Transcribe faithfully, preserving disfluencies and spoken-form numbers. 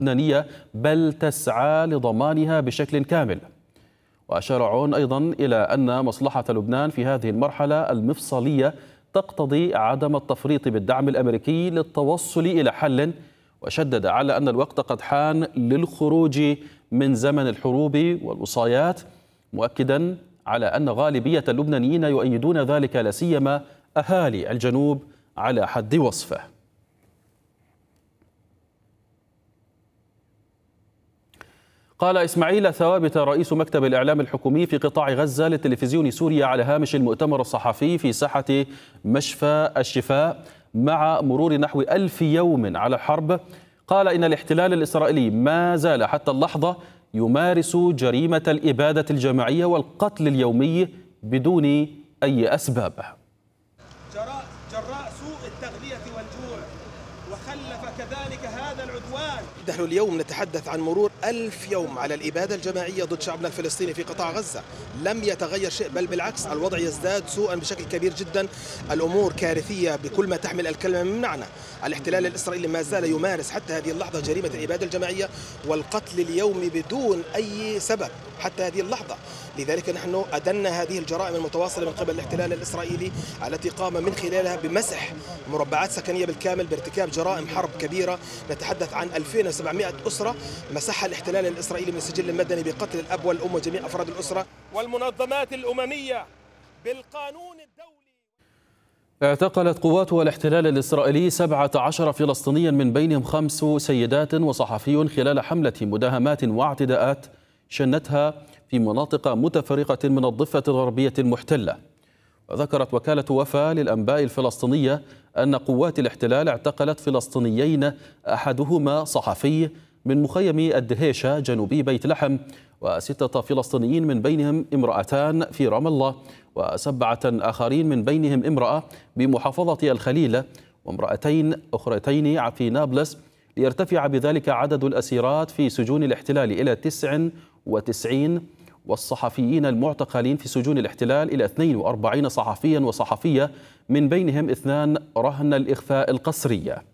اللبنانية بل تسعى لضمانها بشكل كامل. وأشار عون أيضا إلى أن مصلحة لبنان في هذه المرحلة المفصلية تقتضي عدم التفريط بالدعم الأمريكي للتوصل إلى حل، وشدد على أن الوقت قد حان للخروج من زمن الحروب والوصايات، مؤكدا على أن غالبية اللبنانيين يؤيدون ذلك، لا سيما أهالي الجنوب على حد وصفه. قال إسماعيل ثوابت رئيس مكتب الإعلام الحكومي في قطاع غزة لتلفزيون سوريا على هامش المؤتمر الصحفي في ساحة مشفى الشفاء مع مرور نحو ألف يوم على الحرب، قال إن الاحتلال الإسرائيلي ما زال حتى اللحظة يمارس جريمة الإبادة الجماعية والقتل اليومي بدون أي أسباب. جراء جراء سوء التغذية والجوع، وخلف كذلك هذا العدوان. نحن اليوم نتحدث عن مرور ألف يوم على الإبادة الجماعية ضد شعبنا الفلسطيني في قطاع غزة. لم يتغير شيء، بل بالعكس الوضع يزداد سوءا بشكل كبير جدا. الأمور كارثية بكل ما تحمل الكلمة من معنى. الاحتلال الإسرائيلي ما زال يمارس حتى هذه اللحظة جريمة الإبادة الجماعية والقتل اليومي بدون أي سبب حتى هذه اللحظة. لذلك نحن أدنا هذه الجرائم المتواصلة من قبل الاحتلال الإسرائيلي التي قام من خلالها بمسح مربعات سكنية بالكامل بارتكاب جرائم حرب كبيرة. نتحدث عن ألفين وسبعمائة أسرة مسحها الاحتلال الإسرائيلي من السجل المدني بقتل الأب والأم وجميع أفراد الأسرة. والمنظمات الأممية بالقانون الدولي. اعتقلت قوات الاحتلال الإسرائيلي سبعة عشر فلسطينيا من بينهم خمس سيدات وصحفي خلال حملة مداهمات واعتداءات شنتها في مناطق متفرقة من الضفة الغربية المحتلة. وذكرت وكالة وفاء للأنباء الفلسطينية أن قوات الاحتلال اعتقلت فلسطينيين، أحدهما صحفي من مخيم الدهيشة جنوبي بيت لحم، وستة فلسطينيين من بينهم امرأتان في رام الله، وسبعة آخرين من بينهم امرأة بمحافظة الخليل، وامرأتين أخرتين في نابلس، ليرتفع بذلك عدد الأسيرات في سجون الاحتلال إلى تسع وتسعين، والصحفيين المعتقلين في سجون الاحتلال إلى اثنين وأربعين صحفيا وصحفية، من بينهم اثنان رهن الإخفاء القسرية.